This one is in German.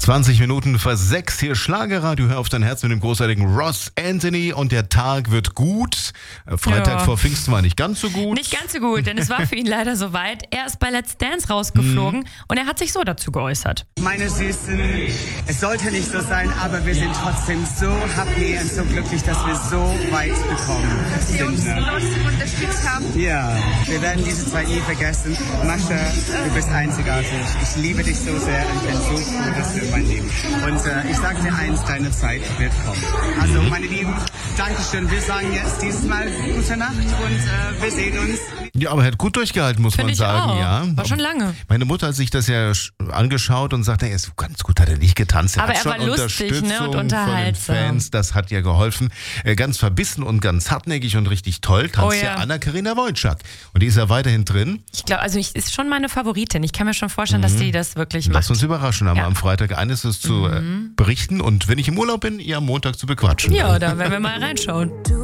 20 Minuten vor 6 hier Schlagerradio. Hör auf dein Herz mit dem großartigen Ross Anthony und der Tag wird gut. Freitag vor Pfingsten war nicht ganz so gut. Nicht ganz so gut, denn es war für ihn leider soweit. Er ist bei Let's Dance rausgeflogen und er hat sich so dazu geäußert. Meine Süßen, es sollte nicht so sein, aber wir sind trotzdem so happy und so glücklich, dass wir so weit gekommen sind. Die uns unterstützt haben. Ja, wir werden diese Zeit nie vergessen. Mascha, du bist einzigartig. Ich liebe dich so sehr und ich bin so froh, dass du in mein Leben. Und ich sage dir eins, deine Zeit wird kommen. Also meine Lieben, Dankeschön. Wir sagen jetzt dieses Mal gute Nacht und wir sehen uns. Ja, aber er hat gut durchgehalten, muss man sagen. Auch. Ja. War schon lange. Meine Mutter hat sich das ja angeschaut und sagte, so ganz gut hat er nicht getanzt. Aber hat er schon war lustig, ne, und Unterstützung unterhaltsam. von den Fans, das hat ja geholfen. Ganz verbissen und ganz hartnäckig und richtig toll tanzt ja Anna-Karina Wojcik. Und die ist ja weiterhin drin. Ich glaube, also ist schon meine Favoritin. Ich kann mir schon vorstellen, dass die das wirklich macht. Lass uns überraschen, haben wir am Freitag eines zu berichten und wenn ich im Urlaub bin, ihr am Montag zu bequatschen. Ja, da werden wir mal reinschauen.